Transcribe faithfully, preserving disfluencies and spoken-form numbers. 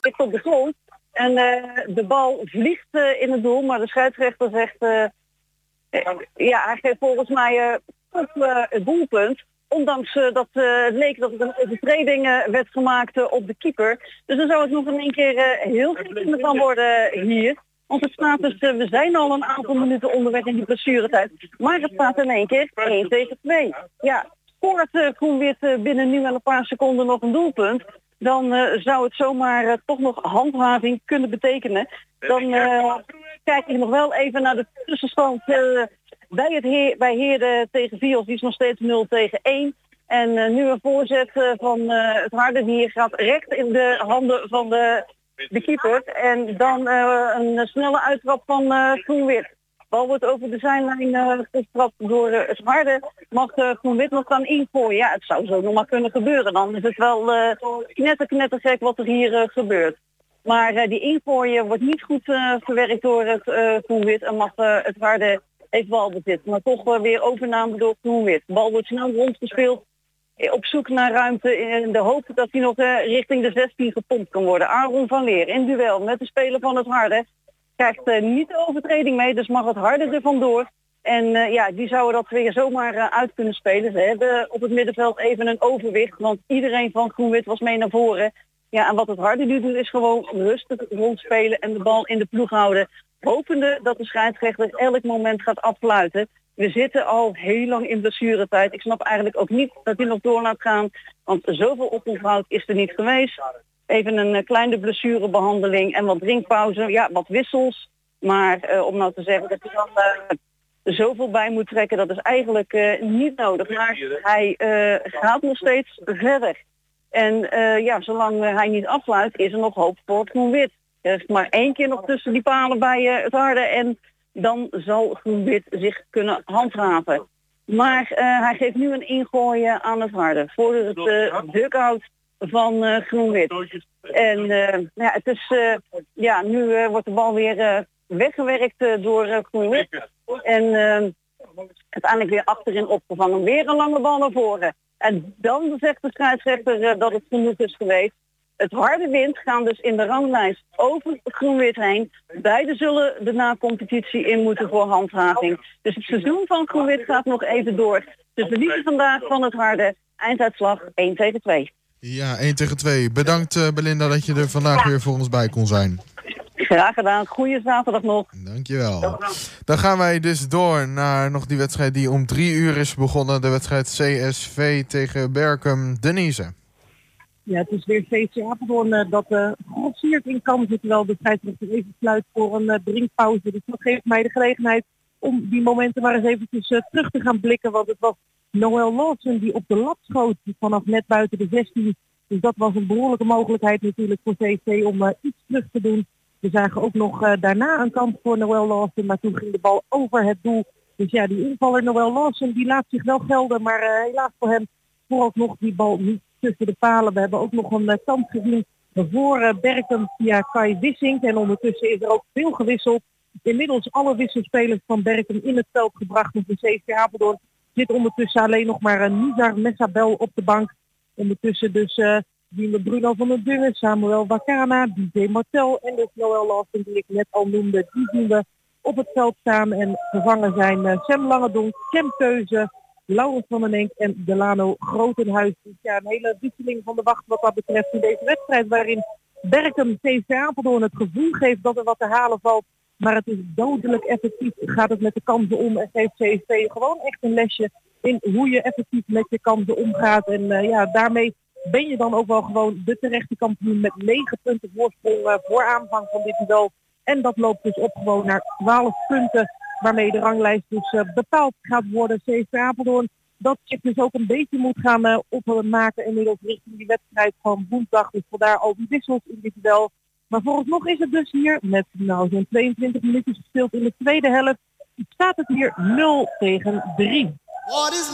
tikt op de grond. En uh, de bal vliegt uh, in het doel, maar de scheidsrechter zegt... Uh, ja, hij geeft volgens mij uh, op uh, het doelpunt. Ondanks uh, dat uh, het leek dat er een overtreding uh, werd gemaakt uh, op de keeper. Dus dan zou het nog in één keer uh, heel gek kunnen gaan worden hier. Want het staat dus, uh, we zijn al een aantal minuten onderweg in die blessuretijd. Maar het staat in één keer één tegen twee. Ja, scoort uh, Groen-Wit uh, binnen nu en een paar seconden nog een doelpunt. Dan uh, zou het zomaar uh, toch nog handhaving kunnen betekenen. Dan uh, kijk ik nog wel even naar de tussenstand uh, bij, het heer, bij Heerde tegen Vios. Die is nog steeds nul tegen één. En uh, nu een voorzet uh, van uh, het Harde die gaat recht in de handen van de, de keeper. En dan uh, een snelle uittrap van uh, Groen-Wit. Bal wordt over de zijlijn uh, gestrapt door uh, het Harde. Mag uh, Groen-Wit nog gaan ingooien? Ja, het zou zo nog maar kunnen gebeuren. Dan is het wel uh, knetter, knettergek wat er hier uh, gebeurt. Maar uh, die ingooien wordt niet goed uh, verwerkt door het uh, Groen-Wit. En mag uh, het Harde even balbezit. Maar toch uh, weer overname door Groen-Wit. De bal wordt snel rondgespeeld. Op zoek naar ruimte in de hoop dat hij nog uh, richting de zestien gepompt kan worden. Aaron van Leer in duel met de speler van het Harde. Krijgt uh, niet de overtreding mee, dus mag het Harde er vandoor. En uh, ja, die zouden dat weer zomaar uh, uit kunnen spelen. Ze hebben op het middenveld even een overwicht, want iedereen van Groen-Wit was mee naar voren. Ja, en wat het Harde nu doet is gewoon rustig rondspelen en de bal in de ploeg houden. Hopende dat de scheidsrechter elk moment gaat affluiten. We zitten al heel lang in blessuretijd. Ik snap eigenlijk ook niet dat hij nog door laat gaan, want zoveel oponthoud is er niet geweest. Even een uh, kleine blessurebehandeling en wat drinkpauze, ja, wat wissels. Maar uh, om nou te zeggen dat hij dan uh, zoveel bij moet trekken, dat is eigenlijk uh, niet nodig. Maar hij uh, gaat nog steeds verder. En uh, ja, zolang uh, hij niet afsluit, is er nog hoop voor het Groen-Wit. Er is maar één keer nog tussen die palen bij uh, het Harde en dan zal Groen-Wit zich kunnen handhaven. Maar uh, hij geeft nu een ingooi uh, aan het Harde voor het uh, dugout van uh, Groen-Wit. En uh, ja, het is, uh, ja, nu uh, wordt de bal weer uh, weggewerkt uh, door uh, Groen-Wit. En uh, uiteindelijk weer achterin opgevangen. Weer een lange bal naar voren. En dan zegt de scheidsrechter uh, dat het genoeg is geweest. Het Harde wint, gaan dus in de ranglijst over Groen-Wit heen. Beide zullen de na-competitie in moeten voor handhaving. Dus het seizoen van Groen-Wit gaat nog even door. Dus we verliezen vandaag van het Harde. Einduitslag één tegen twee. Ja, één tegen twee. Bedankt uh, Belinda dat je er vandaag weer voor ons bij kon zijn. Graag gedaan. Goeie zaterdag nog. Dankjewel. Dan gaan wij dus door naar nog die wedstrijd die om drie uur is begonnen. De wedstrijd C S V tegen Berchem. Denise. Ja, het is weer C C Apeldoorn uh, dat uh, grossiert in kan zitten, terwijl de scheidsrechter even sluit voor een uh, drinkpauze. Dus dat geeft mij de gelegenheid om die momenten maar eens eventjes uh, terug te gaan blikken. Want het was Noël Lawson die op de lat schoot vanaf net buiten de zestien. Dus dat was een behoorlijke mogelijkheid natuurlijk voor C C om uh, iets terug te doen. We zagen ook nog uh, daarna een kans voor Noël Lawson, maar toen ging de bal over het doel. Dus ja, die invaller Noël Lawson die laat zich wel gelden, maar uh, helaas voor hem vooralsnog die bal niet tussen de palen. We hebben ook nog een uh, kans gezien voor uh, Berchem via Kai Wissink. En ondertussen is er ook veel gewisseld. Inmiddels alle wisselspelers van Berchem in het veld gebracht. Dus de C C Apeldoorn zit ondertussen alleen nog maar een uh, Nizar Messabel op de bank. Ondertussen dus uh, zien we Bruno van der Dungen, Samuel Wakana, D J Martel en dus Noël Lawson die ik net al noemde. Die zien we op het veld staan en vervangen zijn uh, Sam Langendonk, Cem Keuze, Laurens van den Enk en Delano Grotenhuis. Dus ja, een hele wisseling van de wacht wat dat betreft in deze wedstrijd, waarin Berchem C C Apeldoorn het gevoel geeft dat er wat te halen valt. Maar het is dodelijk effectief, gaat het met de kansen om en geeft C S V gewoon echt een lesje in hoe je effectief met je kansen omgaat. En uh, ja, daarmee ben je dan ook wel gewoon de terechte kampioen met negen punten voorsprong uh, voor aanvang van dit duel. En dat loopt dus op gewoon naar twaalf punten, waarmee de ranglijst dus uh, bepaald gaat worden. C S V Apeldoorn dat zich dus ook een beetje moet gaan uh, opmaken inmiddels richting die wedstrijd van woensdag. Dus vandaar al die wissels in dit duel. Maar vooralsnog is het dus hier met nou zo'n tweeëntwintig minuten gespeeld in de tweede helft. Staat het hier nul tegen drie.